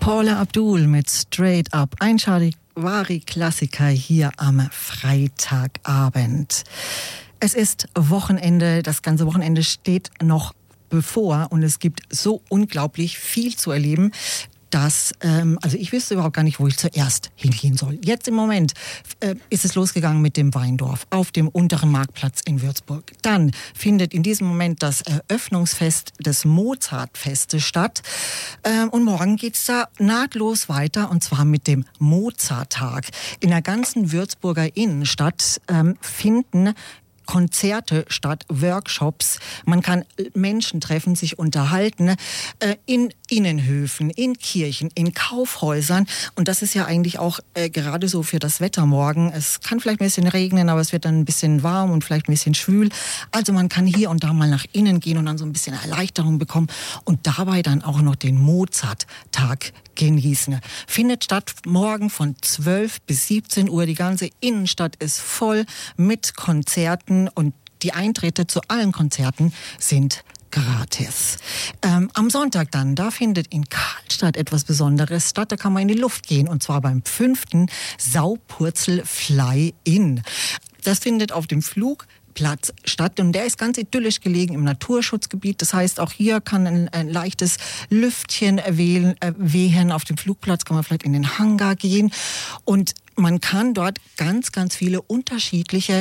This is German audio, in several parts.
Paula Abdul mit Straight Up. Ein Charivari-Klassiker hier am Freitagabend. Es ist Wochenende, das ganze Wochenende steht noch bevor und es gibt so unglaublich viel zu erleben, dass, also ich wüsste überhaupt gar nicht, wo ich zuerst hingehen soll. Jetzt im Moment ist es losgegangen mit dem Weindorf auf dem unteren Marktplatz in Würzburg. Dann findet in diesem Moment das Eröffnungsfest des Mozartfestes statt. Und morgen geht's da nahtlos weiter, und zwar mit dem Mozarttag. In der ganzen Würzburger Innenstadt finden Konzerte statt, Workshops. Man kann Menschen treffen, sich unterhalten, in Innenhöfen, in Kirchen, in Kaufhäusern. Und das ist ja eigentlich auch gerade so für das Wetter morgen. Es kann vielleicht ein bisschen regnen, aber es wird dann ein bisschen warm und vielleicht ein bisschen schwül. Also man kann hier und da mal nach innen gehen und dann so ein bisschen Erleichterung bekommen und dabei dann auch noch den Mozarttag genießen. Findet statt morgen von 12 bis 17 Uhr. Die ganze Innenstadt ist voll mit Konzerten und die Eintritte zu allen Konzerten sind gratis. Am Sonntag dann, da findet in Karlstadt etwas Besonderes statt. Da kann man in die Luft gehen, und zwar beim 5. Saupurzel Fly-In. Das findet auf dem Flugplatz statt und der ist ganz idyllisch gelegen im Naturschutzgebiet. Das heißt, auch hier kann ein leichtes Lüftchen wehen. Auf dem Flugplatz kann man vielleicht in den Hangar gehen und man kann dort ganz, ganz viele unterschiedliche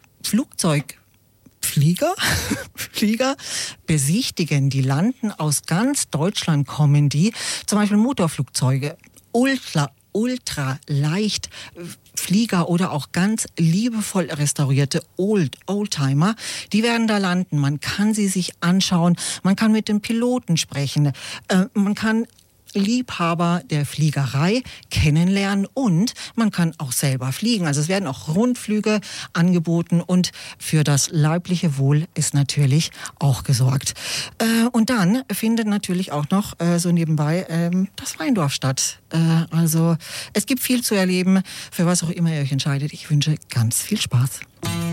Flieger besichtigen. Die landen aus ganz Deutschland, kommen die. Zum Beispiel Motorflugzeuge, ultra leicht Flieger oder auch ganz liebevoll restaurierte Oldtimer, die werden da landen. Man kann sie sich anschauen, man kann mit dem Piloten sprechen, man kann Liebhaber der Fliegerei kennenlernen und man kann auch selber fliegen. Also es werden auch Rundflüge angeboten und für das leibliche Wohl ist natürlich auch gesorgt. Und dann findet natürlich auch noch so nebenbei das Weindorf statt. Also es gibt viel zu erleben, für was auch immer ihr euch entscheidet. Ich wünsche ganz viel Spaß.